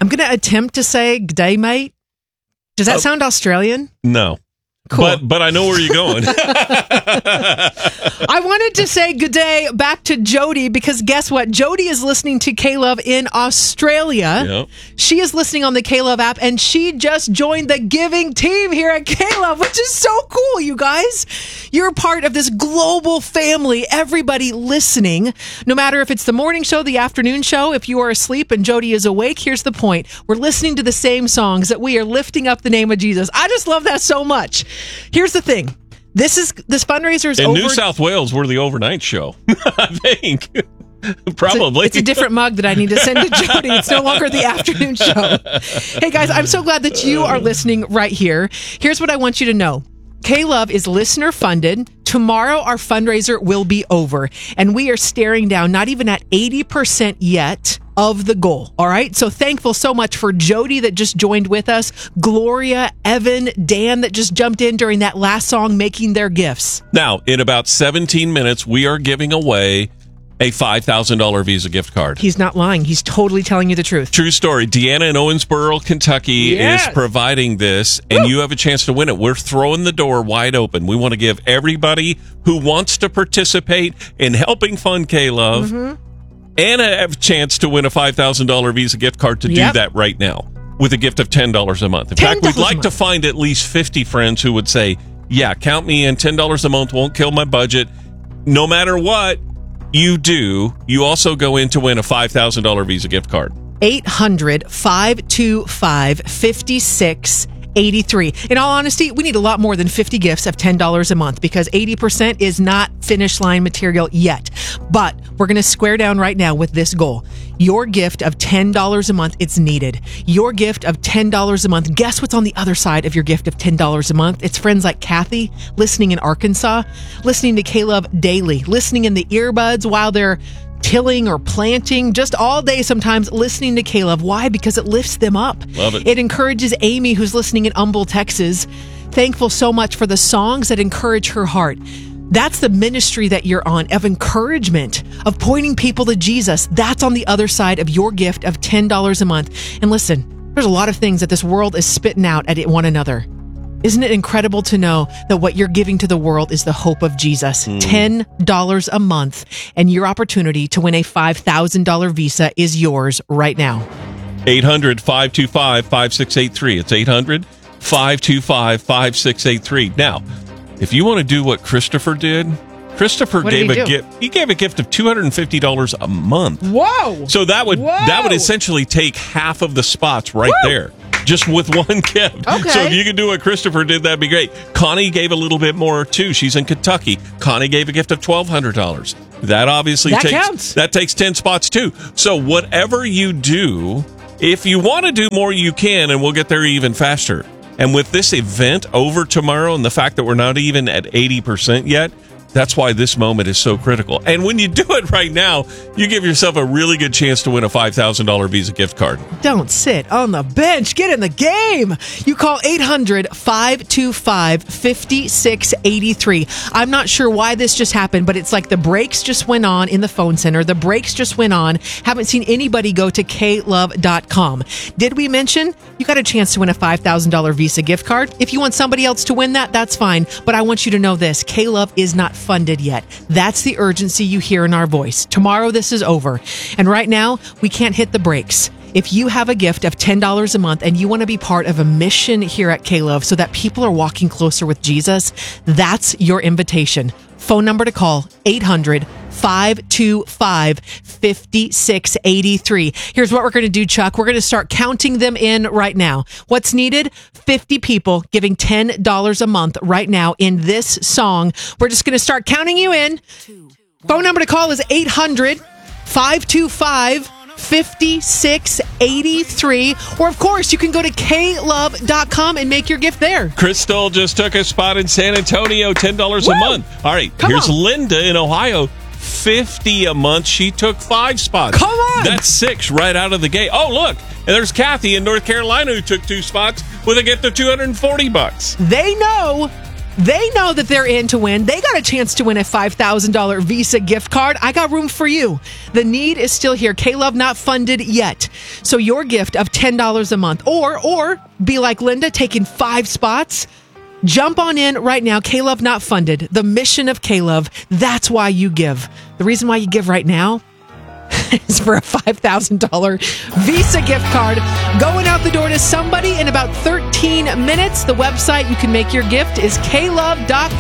I'm going to attempt to say g'day, mate. Does that sound Australian? No. Cool. But I know where you're going. I wanted to say good day back to Jody because guess what? Jody is listening to K-Love in Australia. Yep. She is listening on the K-Love app, and she just joined the giving team here at K-Love, which is so cool, you guys. You're part of this global family, everybody listening. No matter if it's the morning show, the afternoon show, if you are asleep and Jody is awake, here's the point. We're listening to the same songs that we are lifting up the name of Jesus. I just love that so much. Here's the thing. This fundraiser is in over. New South Wales, we're the overnight show. I think. Probably. It's a different mug that I need to send to Jody. It's no longer the afternoon show. Hey, guys, I'm so glad that you are listening right here. Here's what I want you to know. K-Love is listener funded. Tomorrow, our fundraiser will be over, and we are staring down not even at 80% yet of the goal. All right. So thankful so much for Jody that just joined with us, Gloria, Evan, Dan that just jumped in during that last song, making their gifts. Now, in about 17 minutes, we are giving away a $5,000 Visa gift card. He's not lying. He's totally telling you the truth. True story. Deanna in Owensboro, Kentucky is providing this, and you have a chance to win it. We're throwing the door wide open. We want to give everybody who wants to participate in helping fund K-Love and have a chance to win a $5,000 Visa gift card to do that right now with a gift of $10 a month. In fact, we'd like to find at least 50 friends who would say, yeah, count me in. $10 a month won't kill my budget. No matter what you do, you also go in to win a $5,000 Visa gift card. 800-525-5683. In all honesty, we need a lot more than 50 gifts of $10 a month because 80% is not finish line material yet. But we're going to square down right now with this goal. Your gift of $10 a month, it's needed. Your gift of $10 a month. Guess what's on the other side of your gift of $10 a month? It's friends like Kathy, listening in Arkansas, listening to K-Love daily, listening in the earbuds while they're tilling or planting, just all day sometimes listening to K-Love. Why? Because it lifts them up. Love it. It encourages Amy, who's listening in Humble, Texas. Thankful so much for the songs that encourage her heart. That's the ministry that you're on, of encouragement, of pointing people to Jesus. That's on the other side of your gift of $10 a month. And listen, there's a lot of things that this world is spitting out at one another. Isn't it incredible to know that what you're giving to the world is the hope of Jesus? $10 a month, and your opportunity to win a $5,000 Visa is yours right now. 800-525-5683. It's 800-525-5683. Now, if you want to do what Christopher did, Christopher gave a gift. He gave a gift of $250 a month. Whoa! So that would essentially take half of the spots right there, just with one gift. Okay. So if you could do what Christopher did, that'd be great. Connie gave a little bit more too. She's in Kentucky. Connie gave a gift of $1,200. That obviously counts. That takes 10 spots too. So whatever you do, if you want to do more, you can, and we'll get there even faster. And with this event over tomorrow and the fact that we're not even at 80% yet, that's why this moment is so critical. And when you do it right now, you give yourself a really good chance to win a $5,000 Visa gift card. Don't sit on the bench. Get in the game. You call 800-525-5683. I'm not sure why this just happened, but it's like the brakes just went on in the phone center. The brakes just went on. Haven't seen anybody go to klove.com. Did we mention you got a chance to win a $5,000 Visa gift card? If you want somebody else to win that, that's fine. But I want you to know this. K-Love is not funded yet. That's the urgency you hear in our voice. Tomorrow, this is over. And right now, we can't hit the brakes. If you have a gift of $10 a month and you want to be part of a mission here at K-Love so that people are walking closer with Jesus, that's your invitation. Phone number to call, 800-525-5683. Here's what we're going to do, Chuck. We're going to start counting them in right now. What's needed? 50 people giving $10 a month right now in this song. We're just going to start counting you in. Phone number to call is 800-525-5683. Or, of course, you can go to klove.com and make your gift there. Crystal just took a spot in San Antonio, $10 a month. All right, here's Linda in Ohio, $50 a month. She took 5 spots. Come on! That's 6 right out of the gate. Oh, look, and there's Kathy in North Carolina who took 2 spots with a gift of $240. They know They know that they're in to win. They got a chance to win a $5,000 Visa gift card. I got room for you. The need is still here. K-Love not funded yet. So your gift of $10 a month, or be like Linda, taking 5 spots. Jump on in right now. K-Love not funded. The mission of K-Love. That's why you give. The reason why you give right now is for a $5,000 Visa gift card going out the door to somebody in about 13 minutes. The website you can make your gift is klove.com.